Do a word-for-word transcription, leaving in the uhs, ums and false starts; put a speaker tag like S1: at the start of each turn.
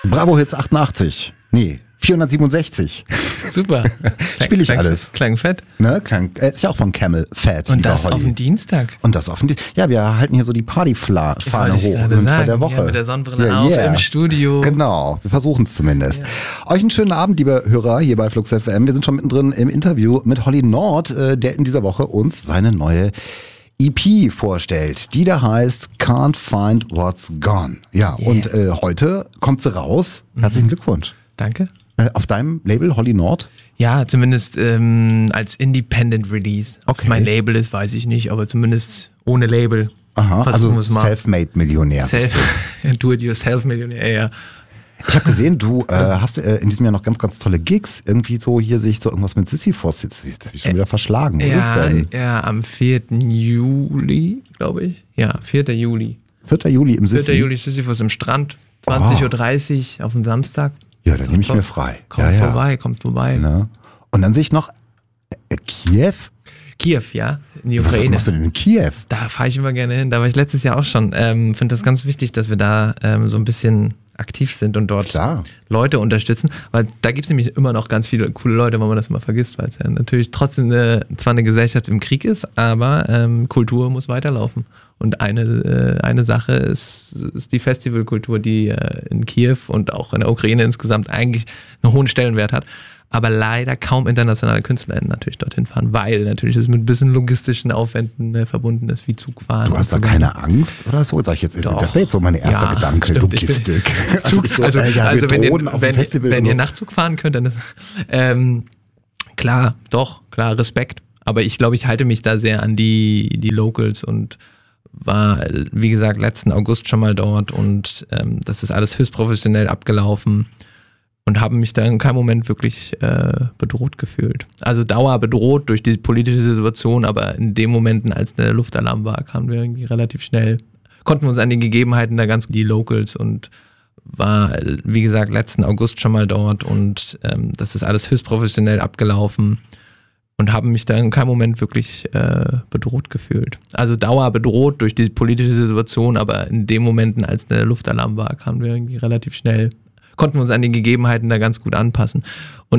S1: Bravo Hits achtundachtzig. Nee, vierhundertsiebenundsechzig.
S2: Super.
S1: Spiele ich
S2: klang,
S1: alles.
S2: Klang fett.
S1: Ne? Klang, äh, ist ja auch von Camel Fat.
S2: Und das auf den Dienstag.
S1: Und das auf den Dienstag. Ja, wir halten hier so die Partyfahne hoch
S2: im
S1: Fall der Woche.
S2: Ja, mit der Sonnenbrille
S1: ja,
S2: auf
S1: yeah.
S2: im Studio.
S1: Genau, wir versuchen es zumindest. Ja. Euch einen schönen Abend, liebe Hörer, hier bei Flux F M. Wir sind schon mittendrin im Interview mit Holly Nord, der in dieser Woche uns seine neue E P vorstellt, die da heißt Can't Find What's Gone. Ja, yeah. und äh, heute kommt sie raus. Herzlichen mhm. Glückwunsch.
S2: Danke.
S1: Äh, auf deinem Label, Holly Nord?
S2: Ja, zumindest ähm, als Independent Release. Ob
S1: okay.
S2: mein Label ist, weiß ich nicht, aber zumindest ohne Label.
S1: Aha, also Self-Made-Millionär.
S2: Self, Do-it-yourself-Millionär, ja.
S1: Ich habe gesehen, du äh, hast äh, in diesem Jahr noch ganz, ganz tolle Gigs. Irgendwie so hier sehe ich so irgendwas mit Sisyphos. Jetzt habe ich schon wieder verschlagen. Wo
S2: ja,
S1: ist denn?
S2: Ja, am vierten Juli, glaube ich. Ja, vierten Juli.
S1: vierten Juli im Sisyphos?
S2: vierten Juli Sisyphos im Strand. zwanzig Uhr dreißig oh. auf dem Samstag.
S1: Ja, dann nehme ich mir frei.
S2: Kommt
S1: ja,
S2: vorbei,
S1: ja.
S2: kommt vorbei.
S1: Na. Und dann sehe ich noch äh, Kiew.
S2: Kiew, ja, in die Ukraine.
S1: Was machst du denn in Kiew?
S2: Da fahre ich immer gerne hin. Da war ich letztes Jahr auch schon. Ähm, finde das ganz wichtig, dass wir da ähm, so ein bisschen aktiv sind und dort
S1: Klar.
S2: Leute unterstützen. Weil da gibt es nämlich immer noch ganz viele coole Leute, weil man das immer vergisst, weil es ja natürlich trotzdem eine, zwar eine Gesellschaft im Krieg ist, aber ähm, Kultur muss weiterlaufen. Und eine, äh, eine Sache ist, ist die Festivalkultur, die äh, in Kiew und auch in der Ukraine insgesamt eigentlich einen hohen Stellenwert hat. Aber leider kaum internationale KünstlerInnen natürlich dorthin fahren, weil natürlich es mit ein bisschen logistischen Aufwänden äh, verbunden ist, wie Zugfahren.
S1: Du hast da keine Angst oder so? Sag ich jetzt,
S2: Doch.
S1: Das wäre jetzt so mein erster
S2: ja,
S1: Gedanke,
S2: stimmt,
S1: Logistik.
S2: Zug,
S1: also,
S2: also,
S1: äh, ja,
S2: also wenn, ihr, wenn,
S1: Festival
S2: wenn
S1: so.
S2: ihr Nachtzug fahren könnt, dann ist ähm, klar, doch, klar, Respekt. Aber ich glaube, ich halte mich da sehr an die, die Locals und war, wie gesagt, letzten August schon mal dort und ähm, das ist alles höchst professionell abgelaufen. Und habe mich da in keinem Moment wirklich äh, bedroht gefühlt. Also Dauer bedroht durch die politische Situation, aber in den Momenten, als der Luftalarm war, kamen wir irgendwie relativ schnell, konnten wir uns an den Gegebenheiten da ganz die Locals und war, wie gesagt, letzten August schon mal dort und ähm, das ist alles höchst professionell abgelaufen und habe mich da in keinem Moment wirklich äh, bedroht gefühlt. Also Dauer bedroht durch die politische Situation, aber in den Momenten, als der Luftalarm war, kamen wir irgendwie relativ schnell, konnten wir uns an den Gegebenheiten da ganz gut anpassen. Und